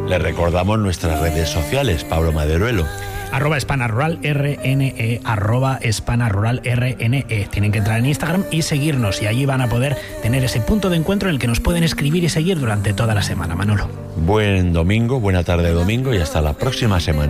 Les recordamos nuestras redes sociales, Pablo Maderuelo. @hispanaruralrne, @hispanaruralrne. Tienen que entrar en Instagram y seguirnos, y allí van a poder tener ese punto de encuentro en el que nos pueden escribir y seguir durante toda la semana. Manolo. Buen domingo, buena tarde de domingo y hasta la próxima semana.